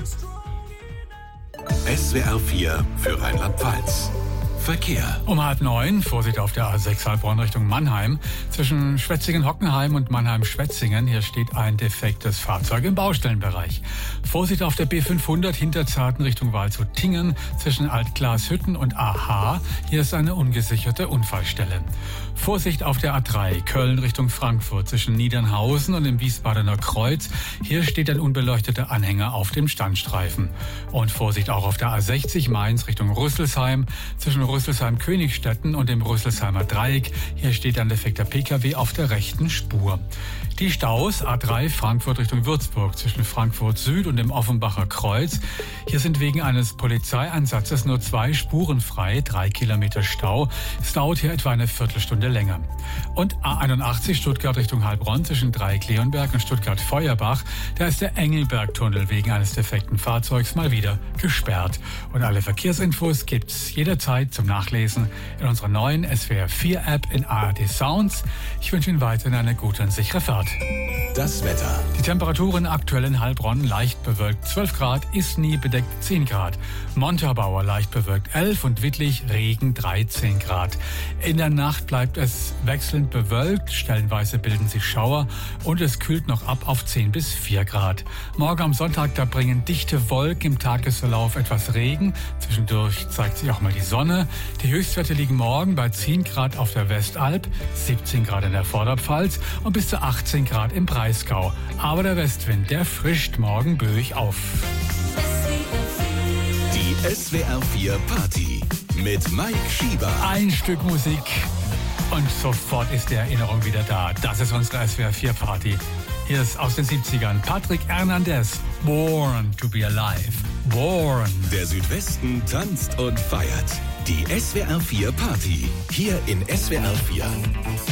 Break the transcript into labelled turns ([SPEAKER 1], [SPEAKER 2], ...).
[SPEAKER 1] SWR 4 für Rheinland-Pfalz. Verkehr.
[SPEAKER 2] Um 8:30, Vorsicht auf der A6 Heilbronn Richtung Mannheim. Zwischen Schwetzingen-Hockenheim und Mannheim-Schwetzingen. Hier steht ein defektes Fahrzeug im Baustellenbereich. Vorsicht auf der B500 Hinterzarten Richtung Waldshut-Tingen. Zwischen Altglashütten und AH. Hier ist eine ungesicherte Unfallstelle. Vorsicht auf der A3 Köln Richtung Frankfurt. Zwischen Niedernhausen und dem Wiesbadener Kreuz. Hier steht ein unbeleuchteter Anhänger auf dem Standstreifen. Und Vorsicht auch auf der A60 Mainz Richtung Rüsselsheim. Zwischen Rüsselsheim-Königstetten und dem Rüsselsheimer Dreieck. Hier steht ein defekter Pkw auf der rechten Spur. Die Staus A3 Frankfurt Richtung Würzburg zwischen Frankfurt Süd und dem Offenbacher Kreuz. Hier sind wegen eines Polizeieinsatzes nur 2 Spuren frei, 3 Kilometer Stau. Es dauert hier etwa eine Viertelstunde länger. Und A81 Stuttgart Richtung Heilbronn zwischen Dreieck-Leonberg und Stuttgart-Feuerbach. Da ist der Engelbergtunnel wegen eines defekten Fahrzeugs mal wieder gesperrt. Und alle Verkehrsinfos gibt's jederzeit zum Nachlesen in unserer neuen SWR 4 App in ARD Sounds. Ich wünsche Ihnen weiterhin eine gute und sichere Fahrt.
[SPEAKER 1] Das Wetter.
[SPEAKER 2] Die Temperaturen aktuell in Heilbronn leicht bewölkt 12 Grad, Isny bedeckt 10 Grad. Montabaur leicht bewölkt 11 und Wittlich Regen 13 Grad. In der Nacht bleibt es wechselnd bewölkt, stellenweise bilden sich Schauer und es kühlt noch ab auf 10 bis 4 Grad. Morgen am Sonntag, da bringen dichte Wolken im Tagesverlauf etwas Regen. Zwischendurch zeigt sich auch mal die Sonne. Die Höchstwerte liegen morgen bei 10 Grad auf der Westalb, 17 Grad in der Vorderpfalz und bis zu 18 Grad im Breisgau. Aber der Westwind, der frischt morgen böig auf.
[SPEAKER 1] Die SWR 4 Party mit Mike Schieber.
[SPEAKER 2] Ein Stück Musik und sofort ist die Erinnerung wieder da. Das ist unsere SWR 4 Party. Hier ist aus den 70ern Patrick Hernandez. Born to be alive. Born.
[SPEAKER 1] Der Südwesten tanzt und feiert. Die SWR 4 Party. Hier in SWR 4.